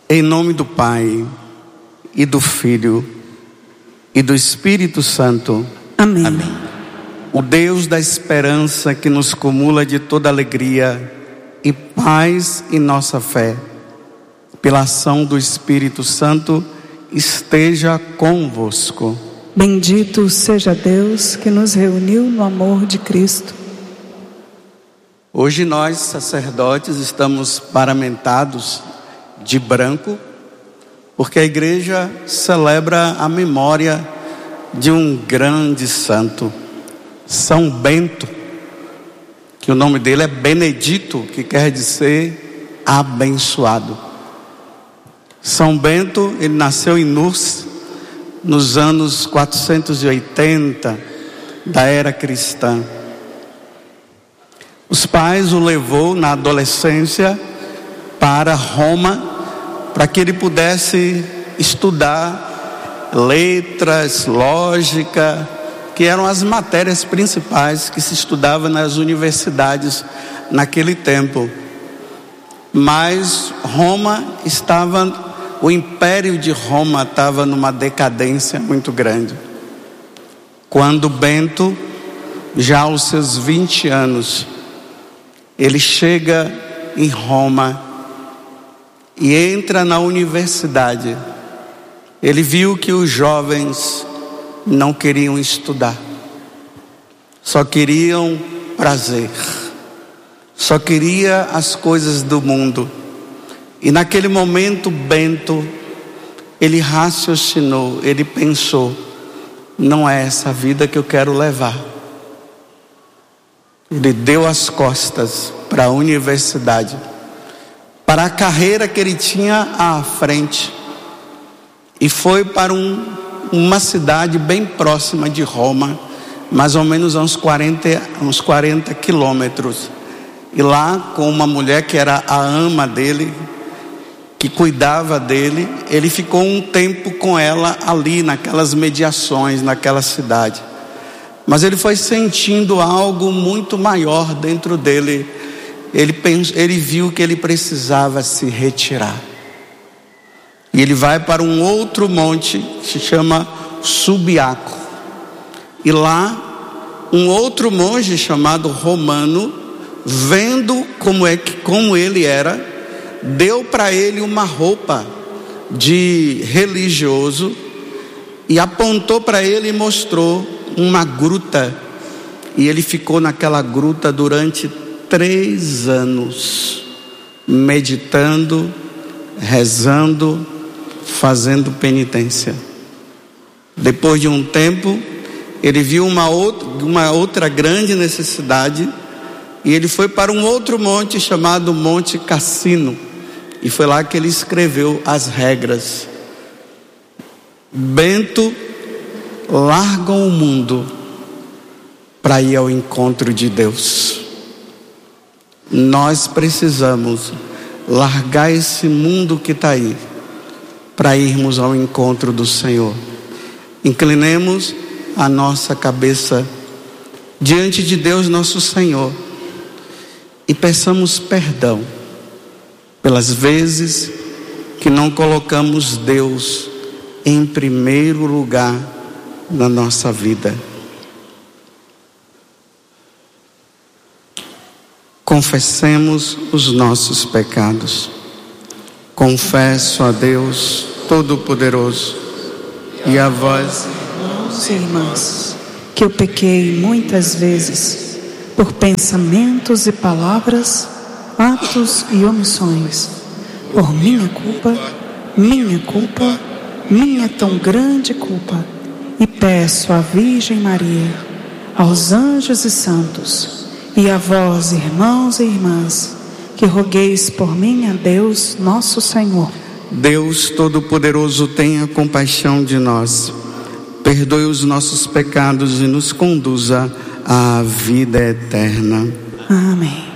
Em nome do Pai, e do Filho, e do Espírito Santo. Amém. Amém. O Deus da esperança que nos cumula de toda alegria e paz em nossa fé, pela ação do Espírito Santo, esteja convosco. Bendito seja Deus que nos reuniu no amor de Cristo. Hoje nós, sacerdotes, estamos paramentados de branco, porque a igreja celebra a memória de um grande santo, São Bento, que o nome dele é Benedito, que quer dizer abençoado. São Bento, ele nasceu em Nurs, nos anos 480 da era cristã. Os pais o levou na adolescência para Roma, para que ele pudesse estudar letras, lógica, que eram as matérias principais que se estudavam nas universidades naquele tempo. Mas o Império de Roma estava numa decadência muito grande. Quando Bento, já aos seus 20 anos, ele chega em Roma e entra na universidade. Ele viu que os jovens não queriam estudar, só queriam prazer, só queria as coisas do mundo. E naquele momento Bento, ele raciocinou, ele pensou: não é essa vida que eu quero levar. Ele deu as costas para a universidade, para a carreira que ele tinha à frente, e foi para uma cidade bem próxima de Roma, mais ou menos a uns 40 quilômetros. E lá, com uma mulher que era a ama dele, que cuidava dele, ele ficou um tempo com ela ali, naquelas mediações, naquela cidade. Mas ele foi sentindo algo muito maior dentro dele. Ele viu que ele precisava se retirar. E ele vai para um outro monte que se chama Subiaco. E lá, um outro monge chamado Romano, vendo como ele era, deu para ele uma roupa de religioso e apontou para ele e mostrou uma gruta. E ele ficou naquela gruta durante 3 anos, meditando, rezando, fazendo penitência. Depois de um tempo, ele viu uma outra grande necessidade, e ele foi para um outro monte chamado Monte Cassino, e foi lá que ele escreveu as regras. Bento larga o mundo para ir ao encontro de Deus. Nós precisamos largar esse mundo que está aí para irmos ao encontro do Senhor. Inclinemos a nossa cabeça diante de Deus nosso Senhor e peçamos perdão pelas vezes que não colocamos Deus em primeiro lugar na nossa vida. Confessemos os nossos pecados. Confesso a Deus Todo-Poderoso e a vós, irmãos e irmãs, que eu pequei muitas vezes por pensamentos e palavras, atos e omissões, por minha culpa, minha tão grande culpa. E peço à Virgem Maria, aos anjos e santos, e a vós, irmãos e irmãs, que rogueis por mim a Deus nosso Senhor. Deus Todo-Poderoso, tenha compaixão de nós, perdoe os nossos pecados e nos conduza à vida eterna. Amém.